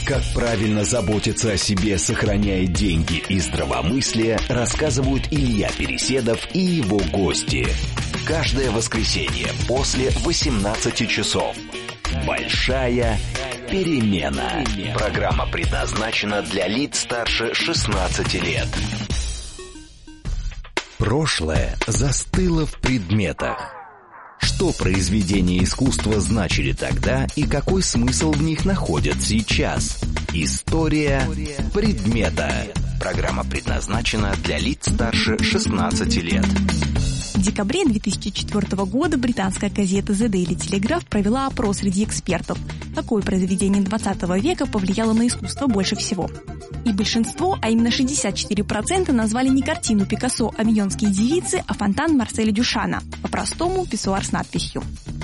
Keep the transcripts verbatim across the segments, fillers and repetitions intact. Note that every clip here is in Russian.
Как правильно заботиться о себе, сохраняя деньги и здравомыслие, рассказывают Илья Переседов и его гости. Каждое воскресенье после восемнадцати часов. Большая перемена. Программа предназначена для лиц старше шестнадцати лет. Прошлое застыло в предметах. Что произведения искусства значили тогда и какой смысл в них находят сейчас? История предмета. Программа предназначена для лиц старше шестнадцати лет. В декабре две тысячи четвёртого года британская газета The Daily Telegraph провела опрос среди экспертов, какое произведение двадцатого века повлияло на искусство больше всего. И большинство, а именно шестьдесят четыре процента, назвали не картину Пикассо «Авиньонские девицы», а фонтан Марселя Дюшана, по-простому писсуар с надписью.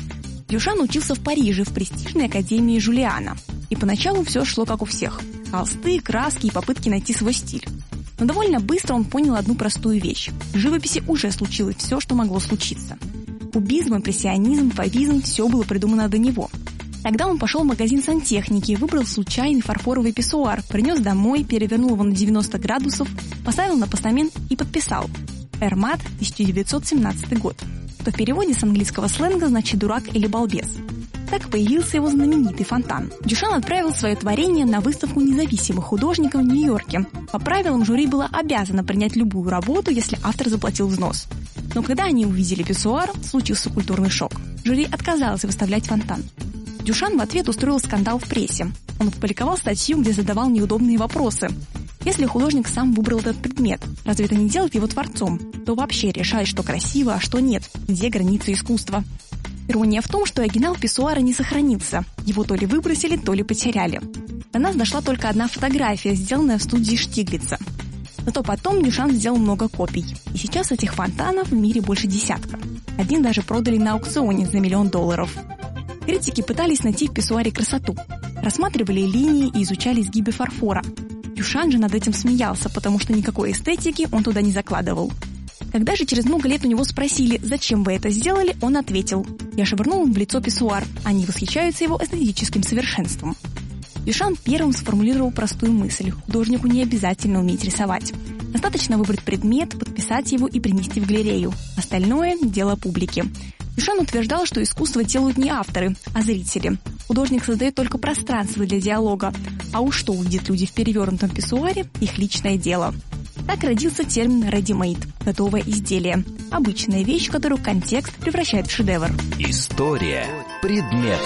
Дюшан учился в Париже в престижной академии Жулиана. И поначалу все шло как у всех. Холсты, краски и попытки найти свой стиль. Но довольно быстро он понял одну простую вещь. В живописи уже случилось все, что могло случиться. Кубизм, импрессионизм, фавизм – все было придумано до него. Тогда он пошел в магазин сантехники, выбрал случайный фарфоровый писсуар, принес домой, перевернул его на девяносто градусов, поставил на постамент и подписал. Эрмат, тысяча девятьсот семнадцатый год. Что в переводе с английского сленга значит «дурак» или «балбес». Так появился его знаменитый фонтан. Дюшан отправил свое творение на выставку независимых художников в Нью-Йорке. По правилам, жюри было обязано принять любую работу, если автор заплатил взнос. Но когда они увидели писсуар, случился культурный шок. Жюри отказалось выставлять фонтан. Дюшан в ответ устроил скандал в прессе. Он опубликовал статью, где задавал неудобные вопросы. Если художник сам выбрал этот предмет, разве это не делает его творцом? То вообще решает, что красиво, а что нет. Где границы искусства? Ирония в том, что оригинал писсуара не сохранился. Его то ли выбросили, то ли потеряли. До нас дошла только одна фотография, сделанная в студии Штиглица. Зато потом Дюшан сделал много копий. И сейчас этих фонтанов в мире больше десятка. Один даже продали на аукционе за миллион долларов. Критики пытались найти в писсуаре красоту. Рассматривали линии и изучали изгибы фарфора. Дюшан же над этим смеялся, потому что никакой эстетики он туда не закладывал. Когда же через много лет у него спросили, зачем вы это сделали, он ответил: «Я швырнул в лицо писсуар, они восхищаются его эстетическим совершенством». Дюшан первым сформулировал простую мысль: художнику не обязательно уметь рисовать. Достаточно выбрать предмет, подписать его и принести в галерею. Остальное – дело публики. Дюшан утверждал, что искусство делают не авторы, а зрители. Художник создает только пространство для диалога, а уж что увидят люди в перевернутом писсуаре – их личное дело. Так родился термин «ready-made» – готовое изделие. Обычная вещь, которую контекст превращает в шедевр. История предмета.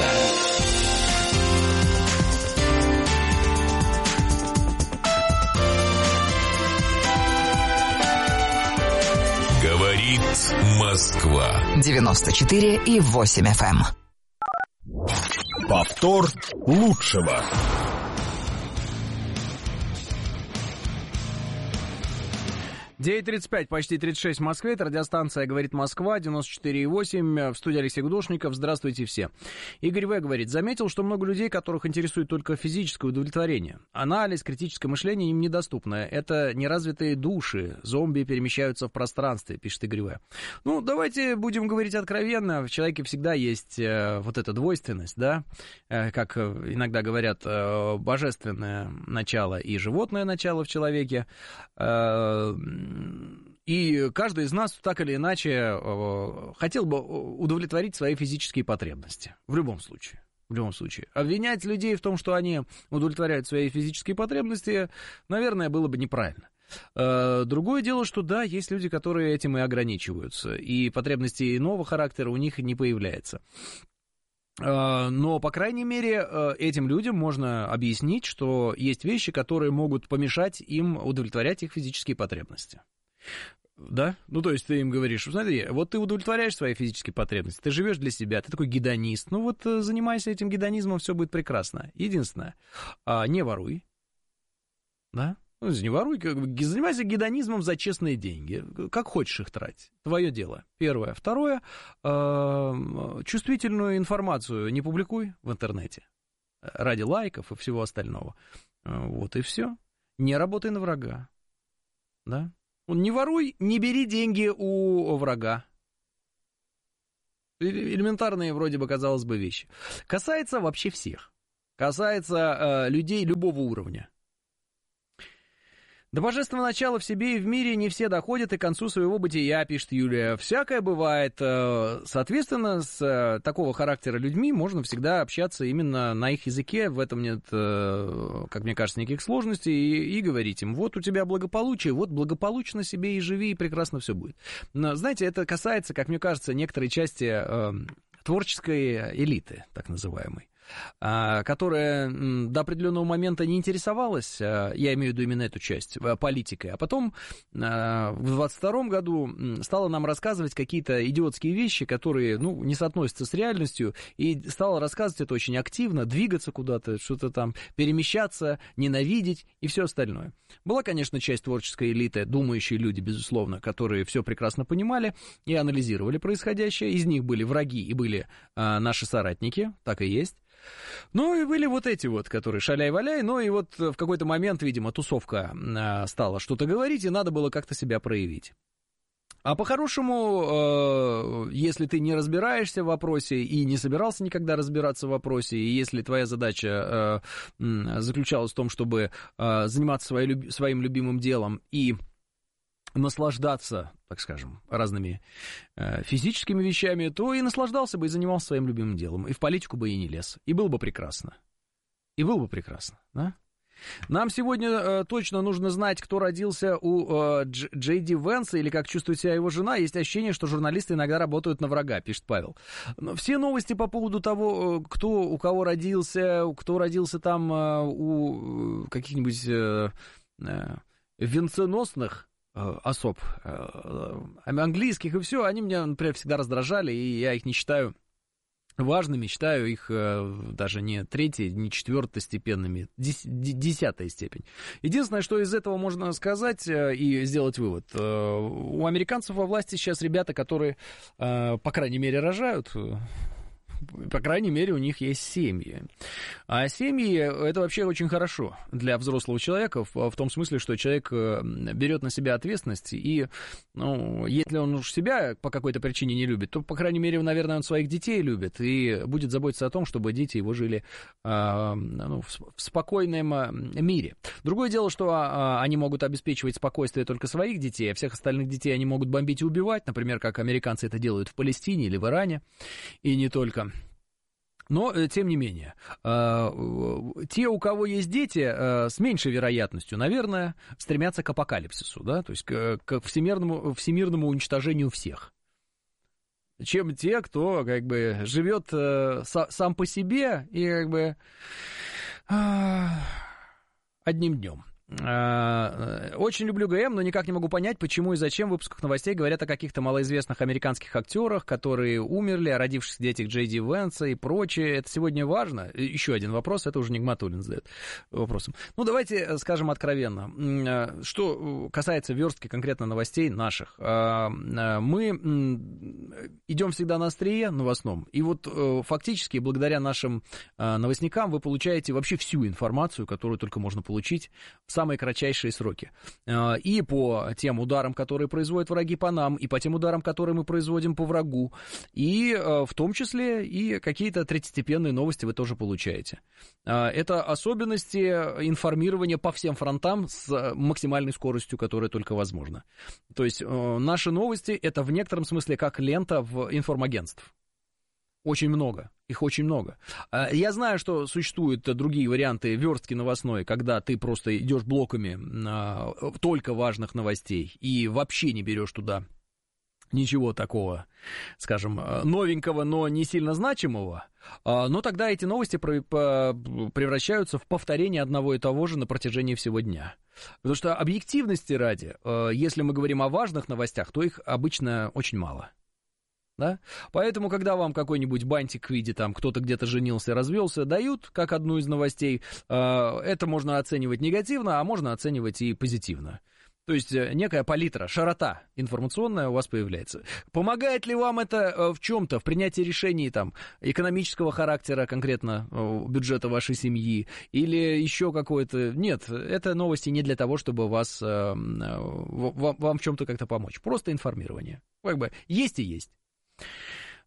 Говорит Москва. девяносто четыре и восемь эф эм. Повтор лучшего. девять тридцать пять, почти тридцать шесть в Москве. Это радиостанция «Говорит Москва», девяносто четыре и восемь. В студии Алексей Гудошников. Здравствуйте все. Игорь В. говорит: заметил, что много людей, которых интересует только физическое удовлетворение. Анализ, критическое мышление им недоступно. Это неразвитые души. Зомби перемещаются в пространстве, пишет Игорь В. Ну, давайте будем говорить откровенно. В человеке всегда есть э, вот эта двойственность, да? Э, как иногда говорят, э, божественное начало и животное начало в человеке. Э, И каждый из нас так или иначе хотел бы удовлетворить свои физические потребности. В любом случае. В любом случае. Обвинять людей в том, что они удовлетворяют свои физические потребности, наверное, было бы неправильно. Другое дело, что да, есть люди, которые этим и ограничиваются, и потребности иного характера у них не появляется. Но, по крайней мере, этим людям можно объяснить, что есть вещи, которые могут помешать им удовлетворять их физические потребности. Да? Ну, то есть ты им говоришь: смотри, вот ты удовлетворяешь свои физические потребности, ты живешь для себя, ты такой гедонист, ну вот занимайся этим гедонизмом, все будет прекрасно. Единственное, не воруй, да? Ну, не воруй, занимайся гедонизмом за честные деньги. Как хочешь их тратить. Твое дело. Первое. Второе. Чувствительную информацию не публикуй в интернете. Ради лайков и всего остального. Вот и все. Не работай на врага. Да? Не воруй, не бери деньги у врага. Элементарные, вроде бы, казалось бы, вещи. Касается вообще всех. касается э, людей любого уровня. До божественного начала в себе и в мире не все доходят и к концу своего бытия, пишет Юлия. Всякое бывает. Соответственно, с такого характера людьми можно всегда общаться именно на их языке. В этом нет, как мне кажется, никаких сложностей. И, и говорить им, вот у тебя благополучие, вот благополучно себе и живи, и прекрасно все будет. Но, знаете, это касается, как мне кажется, некоторой части э, творческой элиты, так называемой, которая до определенного момента не интересовалась, я имею в виду именно эту часть, политикой, а потом в двадцать втором году стала нам рассказывать какие-то идиотские вещи, которые, ну, не соотносятся с реальностью, и стала рассказывать это очень активно, двигаться куда-то, что-то там, перемещаться, ненавидеть и все остальное. Была, конечно, часть творческой элиты, думающие люди, безусловно, которые все прекрасно понимали и анализировали происходящее, из них были враги и были наши соратники, так и есть. Ну и были вот эти вот, которые шаляй-валяй, но и вот в какой-то момент, видимо, тусовка э, стала что-то говорить, и надо было как-то себя проявить. А по-хорошему, э, если ты не разбираешься в вопросе и не собирался никогда разбираться в вопросе, и если твоя задача э, заключалась в том, чтобы э, заниматься своей, своим любимым делом и наслаждаться, так скажем, разными э, физическими вещами, то и наслаждался бы и занимался своим любимым делом, и в политику бы и не лез, и было бы прекрасно, и было бы прекрасно, да? Нам сегодня э, точно нужно знать, кто родился у э, Дж, Джей Ди Венса, или как чувствует себя его жена. Есть ощущение, что журналисты иногда работают на врага, пишет Павел. Но все новости по поводу того, кто у кого родился, кто родился там э, у каких-нибудь э, э, венценосных особ английских и все, они меня, например, всегда раздражали, и я их не считаю важными, считаю их даже не третьей, не четвертостепенными, десятая степень. Единственное, что из этого можно сказать и сделать вывод. У американцев во власти сейчас ребята, которые, по крайней мере, рожают. По крайней мере, у них есть семьи. А семьи — это вообще очень хорошо для взрослого человека, в, в том смысле, что человек берет на себя ответственность, и, ну, если он уж себя по какой-то причине не любит, то, по крайней мере, наверное, он своих детей любит и будет заботиться о том, чтобы дети его жили э, ну, в, в спокойном мире. Другое дело, что э, они могут обеспечивать спокойствие только своих детей, а всех остальных детей они могут бомбить и убивать, например, как американцы это делают в Палестине или в Иране, и не только. Но, тем не менее, те, у кого есть дети, с меньшей вероятностью, наверное, стремятся к апокалипсису, да, то есть к, к всемирному, всемирному уничтожению всех, чем те, кто, как бы, живет сам по себе и, как бы, одним днем. Очень люблю ГМ, но никак не могу понять, почему и зачем в выпусках новостей говорят о каких-то малоизвестных американских актерах, которые умерли, о родившихся детях Джей Ди Венса и прочее. Это сегодня важно? Еще один вопрос, это уже Нигматуллин задает вопросом. Ну, давайте скажем откровенно. Что касается верстки конкретно новостей наших. Мы идем всегда на острие новостном, и вот фактически благодаря нашим новостникам вы получаете вообще всю информацию, которую только можно получить в самые кратчайшие сроки. И по тем ударам, которые производят враги по нам, и по тем ударам, которые мы производим по врагу, и в том числе и какие-то третьестепенные новости вы тоже получаете. Это особенности информирования по всем фронтам с максимальной скоростью, которая только возможна. То есть наши новости — это в некотором смысле как лента в информагентств. Очень много, их очень много. Я знаю, что существуют другие варианты верстки новостной, когда ты просто идешь блоками только важных новостей и вообще не берешь туда ничего такого, скажем, новенького, но не сильно значимого, но тогда эти новости превращаются в повторение одного и того же на протяжении всего дня. Потому что объективности ради, если мы говорим о важных новостях, то их обычно очень мало. Да? Поэтому, когда вам какой-нибудь бантик в виде, там, кто-то где-то женился, развелся, дают, как одну из новостей, это можно оценивать негативно, а можно оценивать и позитивно. То есть некая палитра, широта информационная у вас появляется. Помогает ли вам это в чем-то, в принятии решений там, экономического характера, конкретно бюджета вашей семьи, или еще какое-то... Нет, это новости не для того, чтобы вас, вам, вам в чем-то как-то помочь. Просто информирование. Как бы есть и есть.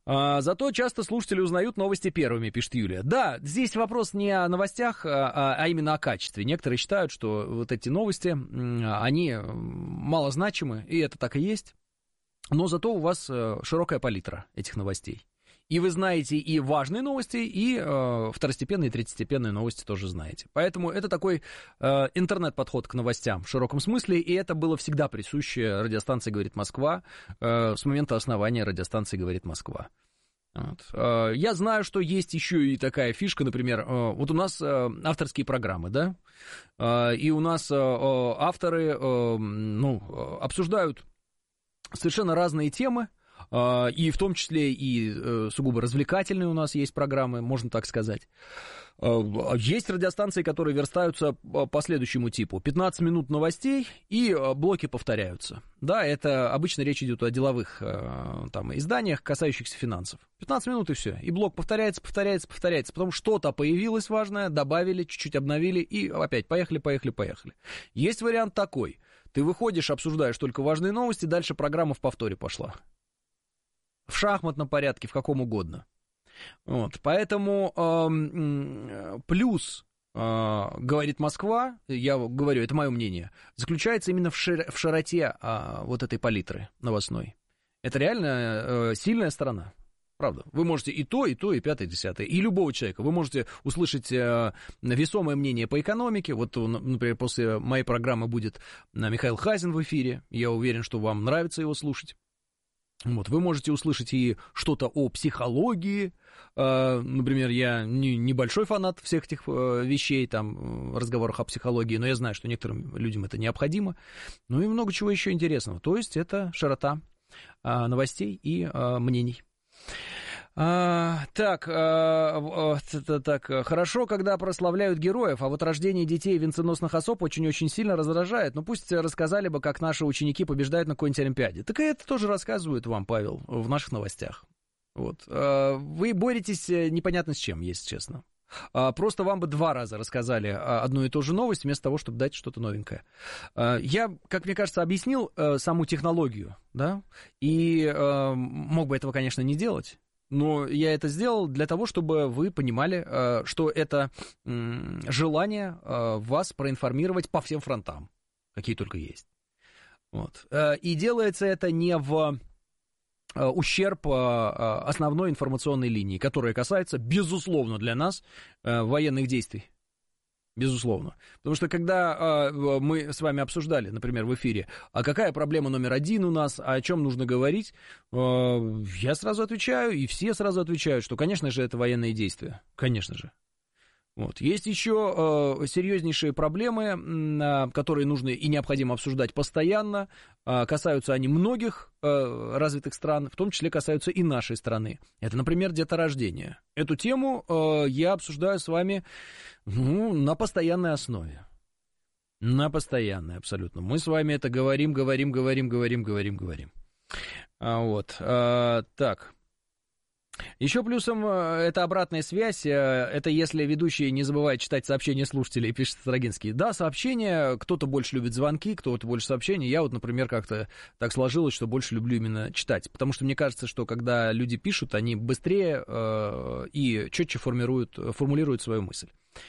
А, зато часто слушатели узнают новости первыми, пишет Юлия. Да, здесь вопрос не о новостях, а, а именно о качестве. Некоторые считают, что вот эти новости, они малозначимы, и это так и есть. Но зато у вас широкая палитра этих новостей. И вы знаете и важные новости, и э, второстепенные, и третьестепенные новости тоже знаете. Поэтому это такой э, интернет-подход к новостям в широком смысле, и это было всегда присуще радиостанции «Говорит Москва», э, с момента основания радиостанции «Говорит Москва». Вот. Э, я знаю, что есть еще и такая фишка, например, э, вот у нас э, авторские программы, да, э, и у нас э, авторы э, ну, обсуждают совершенно разные темы, и в том числе и сугубо блистательные у нас есть программы, можно так сказать. Есть радиостанции, которые верстаются по следующему типу. пятнадцать минут новостей, и блоки повторяются. Да, это обычно речь идет о деловых там, изданиях, касающихся финансов. пятнадцать минут и все. И блок повторяется, повторяется, повторяется. Потом что-то появилось важное, добавили, чуть-чуть обновили, и опять поехали, поехали, поехали. Есть вариант такой. Ты выходишь, обсуждаешь только важные новости, дальше программа в повторе пошла. В шахматном порядке, в каком угодно. Вот, поэтому э, плюс, э, говорит Москва, я говорю, это мое мнение, заключается именно в, шир, в широте э, вот этой палитры новостной. Это реально э, сильная сторона. Правда. Вы можете и то, и то, и пятое, и десятое. И любого человека. Вы можете услышать э, весомое мнение по экономике. Вот, например, после моей программы будет Михаил Хазин в эфире. Я уверен, что вам нравится его слушать. Вот, вы можете услышать и что-то о психологии, э, например, я не, небольшой фанат всех этих э, вещей, там, разговорах о психологии, но я знаю, что некоторым людям это необходимо, ну и много чего еще интересного, то есть это широта э, новостей и э, мнений. А, так, а, а, так, хорошо, когда прославляют героев, а вот рождение детей венценосных особ очень-очень сильно раздражает. Ну, пусть рассказали бы, как наши ученики побеждают на какой-нибудь Олимпиаде. Так и это тоже рассказывают вам, Павел, в наших новостях. Вот. А, вы боретесь непонятно с чем, если честно. А, просто вам бы два раза рассказали одну и ту же новость, вместо того, чтобы дать что-то новенькое. А, я, как мне кажется, объяснил а, саму технологию, да, и а, мог бы этого, конечно, не делать. Но я это сделал для того, чтобы вы понимали, что это желание вас проинформировать по всем фронтам, какие только есть. Вот. И делается это не в ущерб основной информационной линии, которая касается, безусловно, для нас военных действий. Безусловно. Потому что когда э, мы с вами обсуждали, например, в эфире, а какая проблема номер один у нас, а о чем нужно говорить, э, я сразу отвечаю, и все сразу отвечают, что, конечно же, это военные действия. Конечно же. Вот. Есть еще э, серьезнейшие проблемы, э, которые нужно и необходимо обсуждать постоянно. Э, касаются они многих э, развитых стран, в том числе касаются и нашей страны. Это, например, деторождение. Эту тему э, я обсуждаю с вами ну, на постоянной основе. На постоянной, абсолютно. Мы с вами это говорим, говорим, говорим, говорим, говорим, говорим. А, вот. А, так. Еще плюсом это обратная связь, это если ведущий не забывает читать сообщения слушателей, пишет Строгинский. Да, сообщения, кто-то больше любит звонки, кто-то больше сообщений. Я вот, например, как-то так сложилось, что больше люблю именно читать, потому что мне кажется, что когда люди пишут, они быстрее э, и четче формируют, формулируют свою мысль.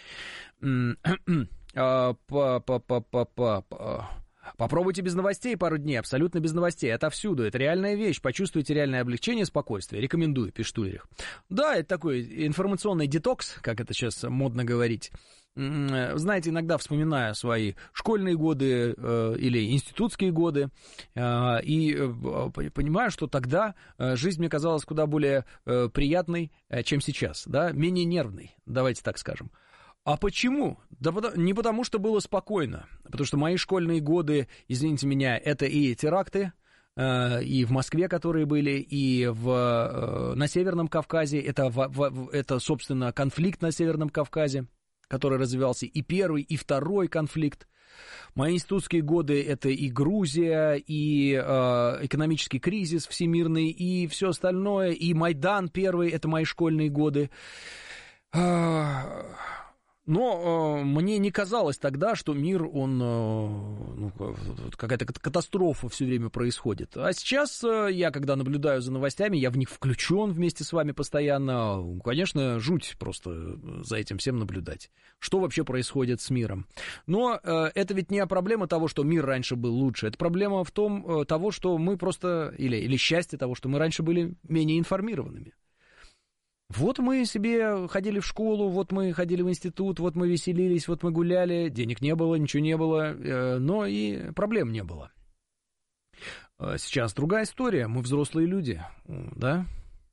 Па-па-па-па-па. Попробуйте без новостей пару дней, абсолютно без новостей, отовсюду, это реальная вещь, почувствуйте реальное облегчение, спокойствие, рекомендую, пишет Ульрих. Да, это такой информационный детокс, как это сейчас модно говорить. Знаете, иногда вспоминаю свои школьные годы э, или институтские годы, э, и э, понимаю, что тогда жизнь мне казалась куда более э, приятной, э, чем сейчас, да, менее нервной, давайте так скажем. А почему? Да не потому, что было спокойно, потому что мои школьные годы, извините меня, это и теракты, э, и в Москве, которые были, и в, э, на Северном Кавказе, это, в, в, это, собственно, конфликт на Северном Кавказе, который развивался, и первый, и второй конфликт. Мои институтские годы — это и Грузия, и э, экономический кризис всемирный, и все остальное, и Майдан первый — это мои школьные годы. Но э, мне не казалось тогда, что мир, он, э, ну, какая-то катастрофа все время происходит. А сейчас э, я, когда наблюдаю за новостями, я в них включен вместе с вами постоянно. Конечно, жуть просто за этим всем наблюдать. Что вообще происходит с миром? Но э, это ведь не проблема того, что мир раньше был лучше. Это проблема в том, э, того, что мы просто, или, или счастье того, что мы раньше были менее информированными. Вот мы себе ходили в школу, вот мы ходили в институт, вот мы веселились, вот мы гуляли, денег не было, ничего не было, но и проблем не было. Сейчас другая история, мы взрослые люди, да?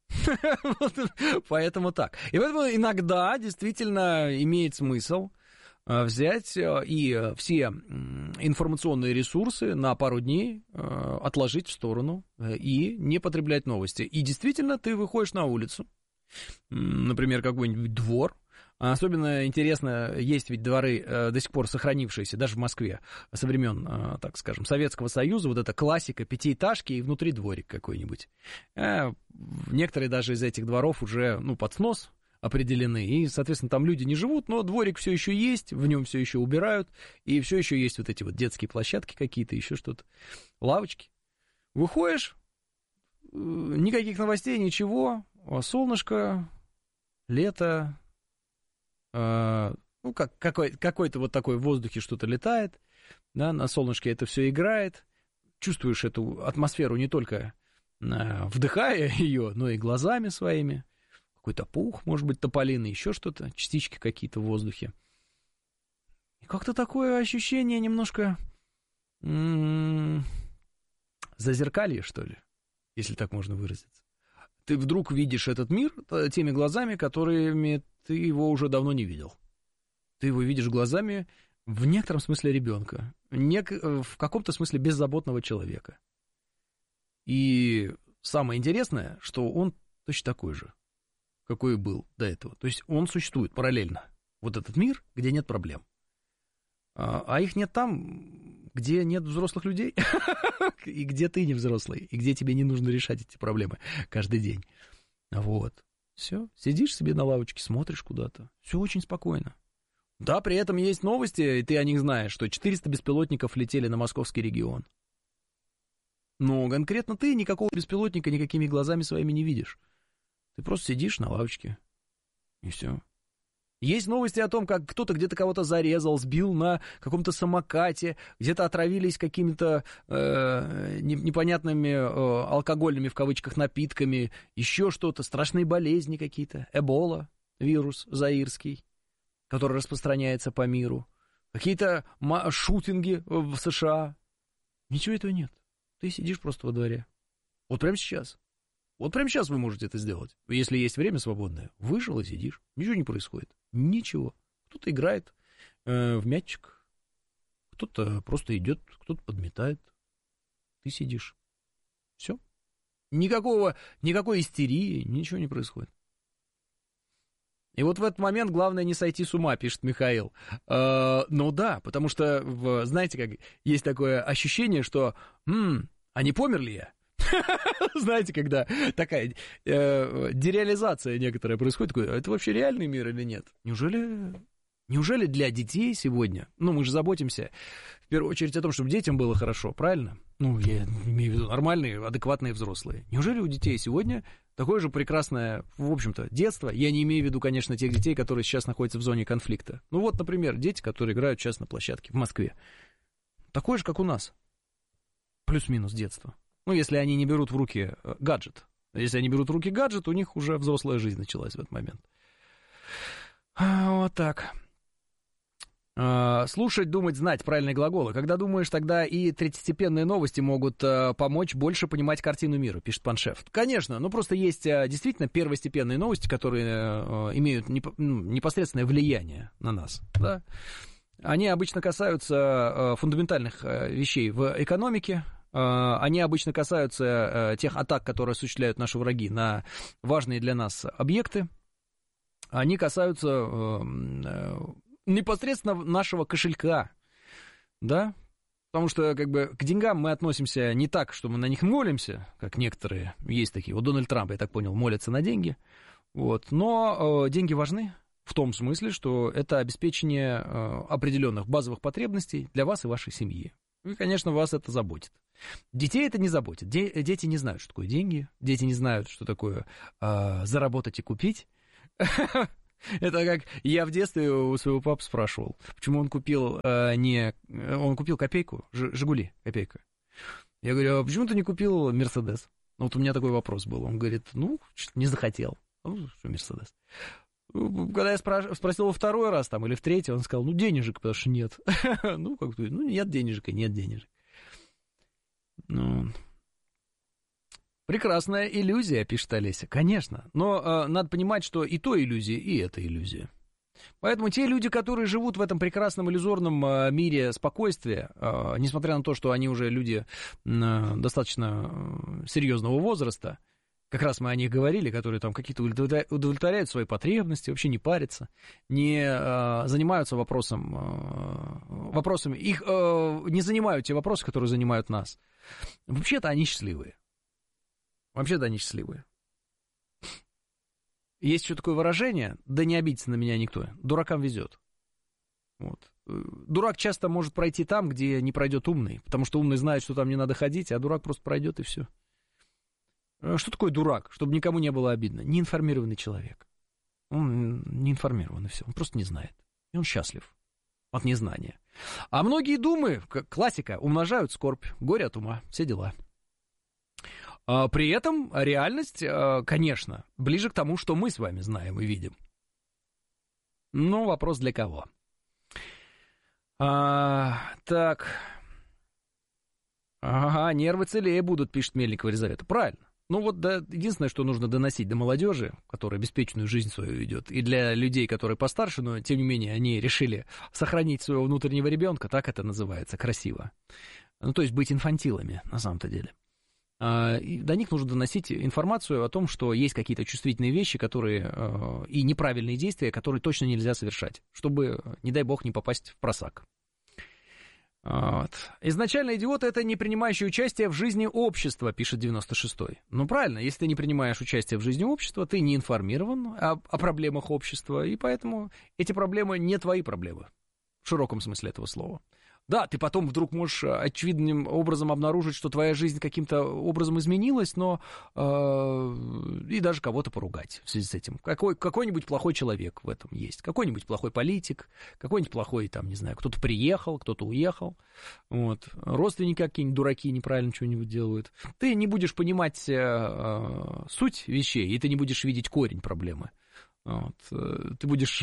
Поэтому так. И поэтому иногда действительно имеет смысл взять и все информационные ресурсы на пару дней отложить в сторону и не потреблять новости. И действительно ты выходишь на улицу, например, какой-нибудь двор. Особенно интересно, есть ведь дворы э, до сих пор сохранившиеся, даже в Москве, со времен, э, так скажем, Советского Союза, вот эта классика, пятиэтажки и внутри дворик какой-нибудь. Э, некоторые даже из этих дворов уже, ну, под снос определены, и, соответственно, там люди не живут, но дворик все еще есть, в нем все еще убирают, и все еще есть вот эти вот детские площадки какие-то, еще что-то, лавочки. Выходишь, э, никаких новостей, ничего. Солнышко, лето, э, ну, как, какой, какой-то вот такой в воздухе что-то летает, да, на солнышке это все играет, чувствуешь эту атмосферу не только э, вдыхая ее, но и глазами своими, какой-то пух, может быть, тополиный, еще что-то, частички какие-то в воздухе. И как-то такое ощущение немножко м-м, зазеркалье, что ли, если так можно выразиться. Ты вдруг видишь этот мир теми глазами, которыми ты его уже давно не видел. Ты его видишь глазами в некотором смысле ребенка, в каком-то смысле беззаботного человека. И самое интересное, что он точно такой же, какой и был до этого. То есть он существует параллельно. Вот этот мир, где нет проблем. А их нет там, где нет взрослых людей, и где ты не взрослый, и где тебе не нужно решать эти проблемы каждый день. Вот. Все, сидишь себе на лавочке, смотришь куда-то. Все очень спокойно. Да, при этом есть новости, и ты о них знаешь, что четыреста беспилотников летели на московский регион. Но конкретно ты никакого беспилотника никакими глазами своими не видишь. Ты просто сидишь на лавочке, и все. Есть новости о том, как кто-то где-то кого-то зарезал, сбил на каком-то самокате, где-то отравились какими-то э, непонятными э, алкогольными, в кавычках, напитками, еще что-то, страшные болезни какие-то, эбола, вирус заирский, который распространяется по миру, какие-то шутинги в США. Ничего этого нет. Ты сидишь просто во дворе. Вот прямо сейчас. Вот прямо сейчас вы можете это сделать. Если есть время свободное, вышел и сидишь. Ничего не происходит. Ничего. Кто-то играет э, в мячик, кто-то просто идет, кто-то подметает. Ты сидишь. Все. Никакого, никакой истерии, ничего не происходит. И вот в этот момент главное не сойти с ума, пишет Михаил. Э, ну да, потому что, в, знаете, как есть такое ощущение, что м-м, а не помер ли я? Знаете, когда такая э, дереализация некоторая происходит, такой, это вообще реальный мир или нет? Неужели, неужели для детей сегодня, ну, мы же заботимся в первую очередь о том, чтобы детям было хорошо, правильно? Ну, я имею в виду нормальные, адекватные взрослые. Неужели у детей сегодня такое же прекрасное, в общем-то, детство? Я не имею в виду, конечно, тех детей, которые сейчас находятся в зоне конфликта. Ну, вот, например, дети, которые играют сейчас на площадке в Москве. Такое же, как у нас. Плюс-минус детство. Ну, если они не берут в руки гаджет. Если они берут в руки гаджет, у них уже взрослая жизнь началась в этот момент. Вот так. Слушать, думать, знать — правильные глаголы. Когда думаешь, тогда и третьестепенные новости могут помочь больше понимать картину мира, пишет Паншев. Конечно, ну просто есть действительно первостепенные новости, которые имеют непосредственное влияние на нас, да? Они обычно касаются фундаментальных вещей в экономике. Они обычно касаются тех атак, которые осуществляют наши враги на важные для нас объекты. Они касаются непосредственно нашего кошелька, да? Потому что, как бы, к деньгам мы относимся не так, что мы на них молимся, как некоторые, есть такие. Вот Дональд Трамп, я так понял, молится на деньги. Вот. Но э, деньги важны. В том смысле, что это обеспечение определенных базовых потребностей для вас и вашей семьи. И, конечно, вас это заботит. Детей это не заботит. Де- дети не знают, что такое деньги. Дети не знают, что такое э, заработать и купить. Это как я в детстве у своего папы спрашивал, почему он купил э, не... Он купил копейку, «Жигули», копейка. Я говорю, а почему ты не купил «Мерседес»? Ну, вот у меня такой вопрос был. Он говорит, ну, не захотел. Ну, что «Мерседес»? Когда я спраш... спросил его второй раз там или в третий, он сказал, ну, денежек, потому что нет. Ну, как-то, ну, нет денежек и нет денежек. Ну... Прекрасная иллюзия, пишет Олеся. Конечно, но э, надо понимать, что и то иллюзия, и это иллюзия. Поэтому те люди, которые живут в этом прекрасном иллюзорном э, мире спокойствия, э, несмотря на то, что они уже люди э, достаточно э, серьезного возраста, как раз мы о них говорили, которые там какие-то удовлетворяют свои потребности, вообще не парятся, не э, занимаются вопросом, э, вопросами, их э, не занимают те вопросы, которые занимают нас. Вообще-то они счастливые. Вообще-то они счастливые. Есть еще такое выражение, да не обидится на меня никто, дуракам везет. Вот. Дурак часто может пройти там, где не пройдет умный, потому что умный знает, что там не надо ходить, а дурак просто пройдет и все. Что такое дурак? Чтобы никому не было обидно. Неинформированный человек. Он не информирован, и все. Он просто не знает. И он счастлив от незнания. А многие думы, как классика, умножают скорбь, горе от ума, все дела. А при этом реальность, конечно, ближе к тому, что мы с вами знаем и видим. Но вопрос для кого? А, так. Ага, нервы целее будут, пишет Мельникова Елизавета. Правильно. Ну вот, да, единственное, что нужно доносить до молодежи, которая беспечную жизнь свою ведет, и для людей, которые постарше, но тем не менее они решили сохранить своего внутреннего ребенка, так это называется, красиво. Ну, то есть быть инфантилами, на самом-то деле. И до них нужно доносить информацию о том, что есть какие-то чувствительные вещи, которые, и неправильные действия, которые точно нельзя совершать, чтобы, не дай бог, не попасть в просак. Вот. Изначально идиот — это не принимающий участие в жизни общества, пишет девяносто шестой. Ну, правильно, если ты не принимаешь участие в жизни общества, ты не информирован о, о проблемах общества, и поэтому эти проблемы не твои проблемы, в широком смысле этого слова. Да, ты потом вдруг можешь очевидным образом обнаружить, что твоя жизнь каким-то образом изменилась, но э, и даже кого-то поругать в связи с этим. Какой, какой-нибудь плохой человек в этом есть, какой-нибудь плохой политик, какой-нибудь плохой, там, не знаю, кто-то приехал, кто-то уехал, вот. Родственники какие-нибудь дураки неправильно что-нибудь делают. Ты не будешь понимать э, суть вещей, и ты не будешь видеть корень проблемы. Вот. Ты будешь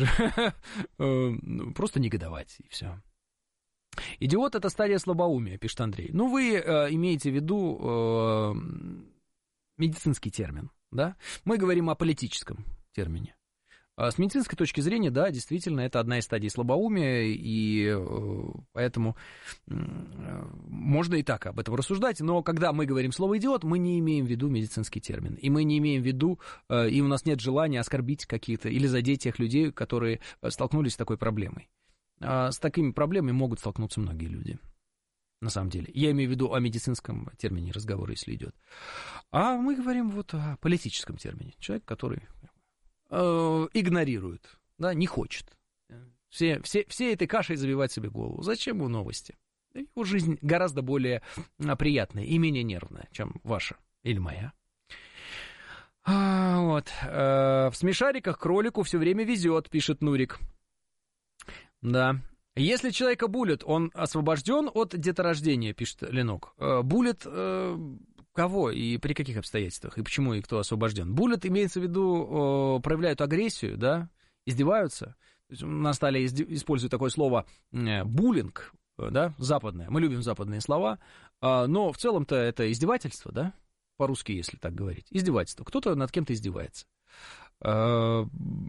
просто негодовать, и все. Идиот — это стадия слабоумия, пишет Андрей. Ну, вы э, имеете в виду э, медицинский термин, да? Мы говорим о политическом термине. А с медицинской точки зрения, да, действительно, это одна из стадий слабоумия, и э, поэтому э, можно и так об этом рассуждать, но когда мы говорим слово «идиот», мы не имеем в виду медицинский термин, и мы не имеем в виду, э, и у нас нет желания оскорбить каких-то или задеть тех людей, которые столкнулись с такой проблемой. С такими проблемами могут столкнуться многие люди, на самом деле. Я имею в виду о медицинском термине разговора, если идет. А мы говорим вот о политическом термине. Человек, который э, игнорирует, да, не хочет. Все, все, все этой кашей забивать себе голову. Зачем ему новости? Его жизнь гораздо более приятная и менее нервная, чем ваша или моя. А, вот. Э, в смешариках кролику все время везет, пишет Нурик. Да. Если человека булят, он освобожден от деторождения, пишет Ленок. Булят э, кого и при каких обстоятельствах, и почему и кто освобожден? Булят, имеется в виду, э, проявляют агрессию, да, издеваются. То есть у нас стали использовать такое слово э, буллинг, э, да, западное. Мы любим западные слова, э, но в целом-то это издевательство, да, по-русски, если так говорить. Издевательство. Кто-то над кем-то издевается. Э,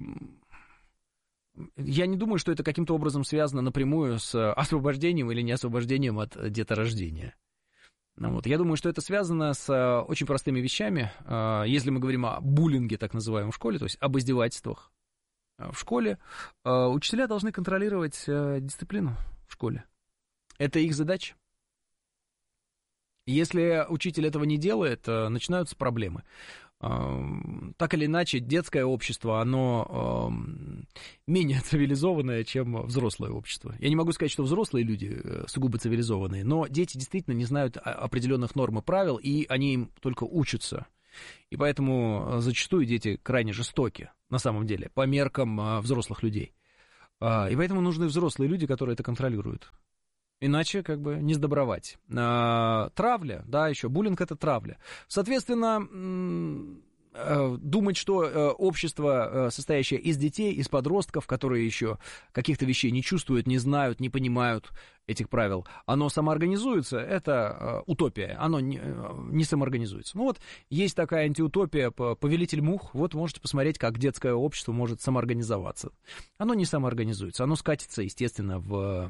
Я не думаю, что это каким-то образом связано напрямую с освобождением или неосвобождением от деторождения. Вот. Я думаю, что это связано с очень простыми вещами. Если мы говорим о буллинге, так называемом, в школе, то есть об издевательствах в школе, учителя должны контролировать дисциплину в школе. Это их задача. Если учитель этого не делает, начинаются проблемы. так или иначе, детское общество, оно менее цивилизованное, чем взрослое общество. Я не могу сказать, что взрослые люди сугубо цивилизованные, но дети действительно не знают определенных норм и правил, и они им только учатся. И поэтому зачастую дети крайне жестоки, на самом деле, по меркам взрослых людей. И поэтому нужны взрослые люди, которые это контролируют. Иначе, как бы, не сдобровать. А, травля, да, еще, буллинг — это травля. Соответственно, думать, что общество, состоящее из детей, из подростков, которые еще каких-то вещей не чувствуют, не знают, не понимают этих правил, оно самоорганизуется, это утопия, оно не, не самоорганизуется. Ну вот, есть такая антиутопия «Повелитель мух», вот можете посмотреть, как детское общество может самоорганизоваться. Оно не самоорганизуется, оно скатится, естественно, в...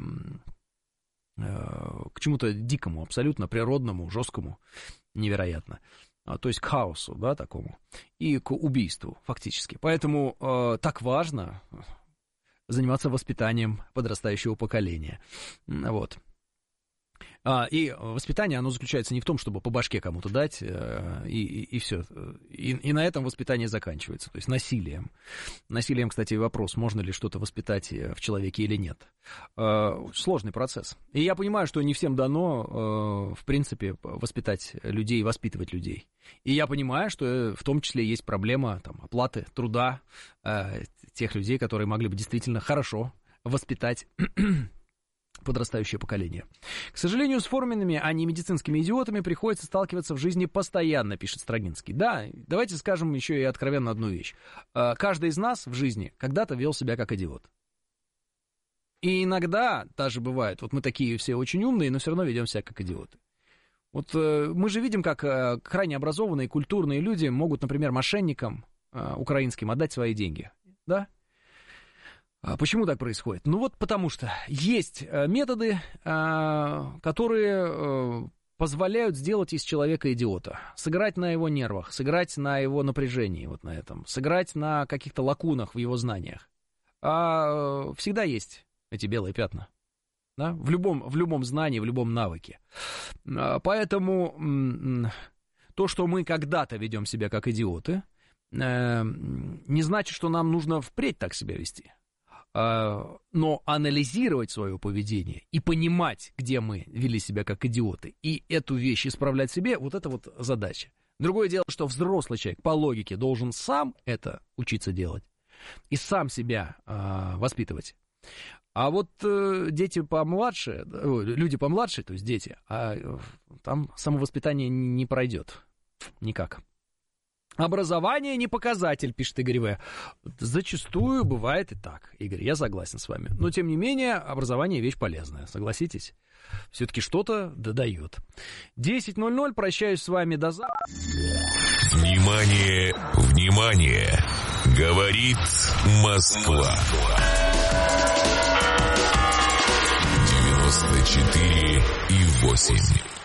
к чему-то дикому, абсолютно природному, жесткому, невероятно. То есть к хаосу, да, такому, и к убийству, фактически. Поэтому э, так важно заниматься воспитанием подрастающего поколения. Вот. А, и воспитание, оно заключается не в том, чтобы по башке кому-то дать, э, и, и, и все. И, и на этом воспитание заканчивается, то есть насилием. Насилием, кстати, вопрос, можно ли что-то воспитать в человеке или нет. Э, сложный процесс. И я понимаю, что не всем дано, э, в принципе, воспитать людей, воспитывать людей. И я понимаю, что в том числе есть проблема там, оплаты труда э, тех людей, которые могли бы действительно хорошо воспитать подрастающее поколение. К сожалению, с форменными, а не медицинскими идиотами приходится сталкиваться в жизни постоянно, пишет Строгинский. Да, давайте скажем еще и откровенно одну вещь. Каждый из нас в жизни когда-то вел себя как идиот. И иногда даже бывает, вот мы такие все очень умные, но все равно ведем себя как идиоты. Вот мы же видим, как крайне образованные, культурные люди могут, например, мошенникам украинским отдать свои деньги, да? Почему так происходит? Ну вот потому что есть методы, которые позволяют сделать из человека идиота, сыграть на его нервах, сыграть на его напряжении, вот на этом, сыграть на каких-то лакунах в его знаниях. А всегда есть эти белые пятна, да? в, любом, в любом знании, в любом навыке. Поэтому то, что мы когда-то ведем себя как идиоты, не значит, что нам нужно впредь так себя вести. Но анализировать свое поведение и понимать, где мы вели себя как идиоты, и эту вещь исправлять себе, вот это вот задача. Другое дело, что взрослый человек по логике должен сам это учиться делать и сам себя э, воспитывать. А вот э, дети помладше, э, люди помладше, то есть дети, а, э, там самовоспитание не пройдет никак. Образование не показатель, пишет Игорь В. Зачастую бывает и так, Игорь, я согласен с вами. Но, тем не менее, образование вещь полезная, согласитесь? Все-таки что-то додает. десять ноль ноль, прощаюсь с вами до завтра. Внимание, внимание, говорит Москва. девяносто четыре и восемь.